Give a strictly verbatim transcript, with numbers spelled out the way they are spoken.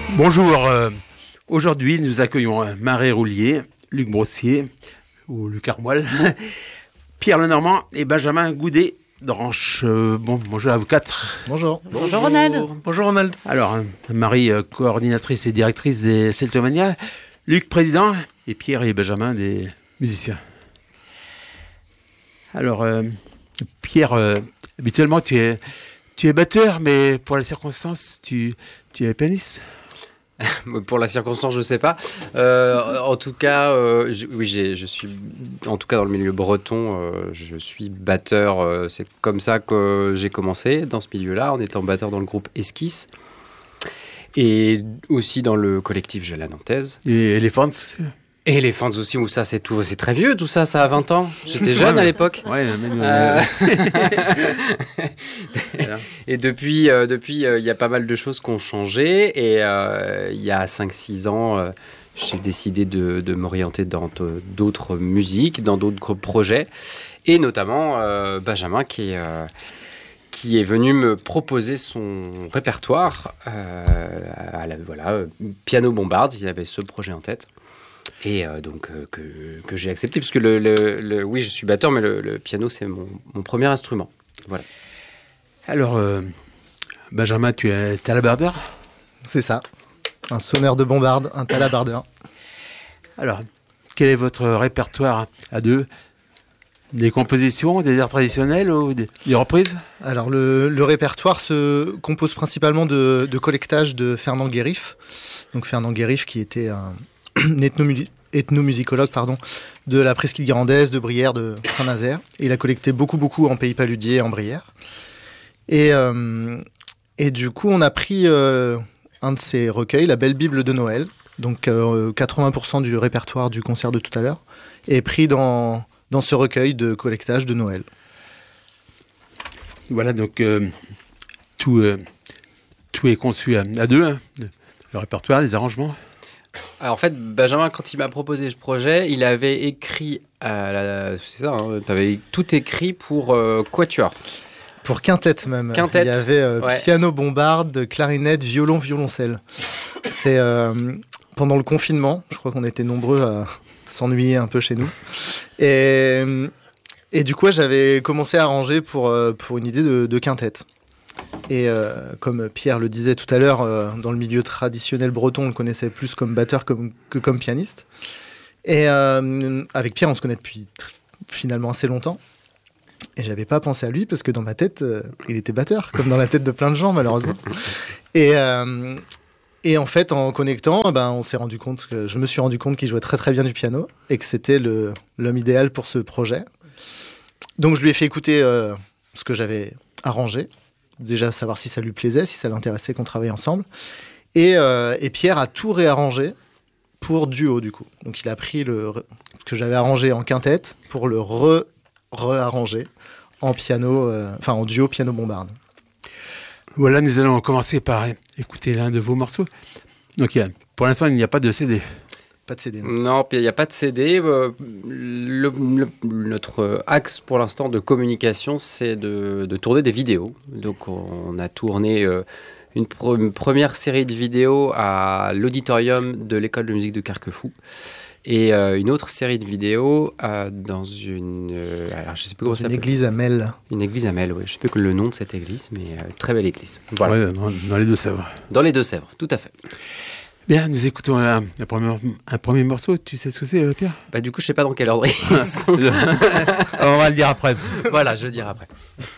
Bonjour, euh, aujourd'hui nous accueillons euh, Marie Roulier, Luc Brossier, ou Luc Armoil, Pierre Lenormand et Benjamin Goudet d'Orange. Euh, bon, bonjour à vous quatre. Bonjour. Bonjour, bonjour Ronald. Bonjour Ronald. Alors, euh, Marie, euh, coordinatrice et directrice des Celtomania, Luc, président, et Pierre et Benjamin, des musiciens. Alors, euh, Pierre, euh, habituellement tu es, tu es batteur, mais pour les circonstances, tu, tu es pianiste. Pour la circonstance, je sais pas. Euh, en tout cas, euh, je, oui, j'ai, je suis, en tout cas dans le milieu breton, euh, je suis batteur. Euh, c'est comme ça que j'ai commencé dans ce milieu-là, en étant batteur dans le groupe Esquisse et aussi dans le collectif J'ai la Nantaise. Et Elephants. Et les fans aussi, où ça c'est tout, c'est très vieux tout ça, ça a vingt ans. J'étais jeune ouais, à l'époque. Ouais, mais nous, Euh... voilà. Et depuis, euh, depuis, il euh, y a pas mal de choses qui ont changé. Et il euh, y a cinq six ans, euh, j'ai décidé de, de m'orienter dans de, d'autres musiques, dans d'autres projets. Et notamment euh, Benjamin qui est, euh, qui est venu me proposer son répertoire. Euh, à la, voilà, Piano Bombarde, il avait ce projet en tête. Et euh, donc euh, que, que j'ai accepté, parce que le, le, le, oui, je suis batteur, mais le, le piano, c'est mon, mon premier instrument. Voilà. Alors, euh, Benjamin, tu es talabardeur ? C'est ça. Un sonneur de bombarde, un talabardeur. Alors, quel est votre répertoire à deux ? Des compositions, des airs traditionnels ou des, des reprises ? Alors, le, le répertoire se compose principalement de, de collectages de Fernand Guérif. Donc, Fernand Guérif qui était un... ethnomu- ethnomusicologue pardon, de la presqu'île guérandaise, de Brière, de Saint-Nazaire. Et il a collecté beaucoup, beaucoup en Pays Paludier et en Brière. Et, euh, et du coup, on a pris euh, un de ses recueils, la Belle Bible de Noël, donc euh, quatre-vingts pour cent du répertoire du concert de tout à l'heure, est pris dans, dans ce recueil de collectage de Noël. Voilà, donc euh, tout, euh, tout est conçu à, à deux, hein, le répertoire, les arrangements. Alors en fait, Benjamin, quand il m'a proposé ce projet, il avait écrit, à la, c'est ça, hein, tu avais tout écrit pour euh, quatuor. Pour quintette même. Quintette, il y avait euh, ouais. piano, bombarde, clarinette, violon, violoncelle. C'est euh, pendant le confinement, je crois qu'on était nombreux à s'ennuyer un peu chez nous. Et, et du coup, j'avais commencé à arranger pour, euh, pour une idée de, de quintette. Et euh, comme Pierre le disait tout à l'heure, euh, dans le milieu traditionnel breton, on le connaissait plus comme batteur comme, que comme pianiste. Et euh, avec Pierre, on se connaît depuis tr- finalement assez longtemps. Et j'avais pas pensé à lui parce que dans ma tête, euh, il était batteur, comme dans la tête de plein de gens malheureusement. Et, euh, et en fait, en connectant, ben, on s'est rendu compte que je me suis rendu compte qu'il jouait très très bien du piano et que c'était le, l'homme idéal pour ce projet. Donc je lui ai fait écouter euh, ce que j'avais arrangé. Déjà savoir si ça lui plaisait, si ça l'intéressait qu'on travaille ensemble. Et, euh, et Pierre a tout réarrangé pour duo du coup. Donc il a pris le ce que j'avais arrangé en quintette pour le re réarranger en piano, euh, enfin en duo piano bombarde. Voilà, nous allons commencer par écouter l'un de vos morceaux. Donc il y a, pour l'instant, il n'y a pas de C D. Pas de C D. Non, Non, il n'y a pas de C D. Euh, le, le, notre axe pour l'instant de communication, c'est de, de tourner des vidéos. Donc on a tourné euh, une, pro, une première série de vidéos à l'auditorium de l'école de musique de Carquefou. Et euh, une autre série de vidéos euh, dans une, euh, alors je sais plus comment ça une s'appelle. église à Mel. Une église à Mel, oui. Je ne sais plus que le nom de cette église, mais euh, très belle église. Voilà. Ouais, dans, dans les Deux-Sèvres. Dans les Deux-Sèvres, tout à fait. Bien, nous écoutons un, un, premier, un premier morceau. Tu sais ce que c'est, euh, Pierre ? Bah, du coup, je ne sais pas dans quel ordre ils sont. On va le dire après. Voilà, je le dirai après.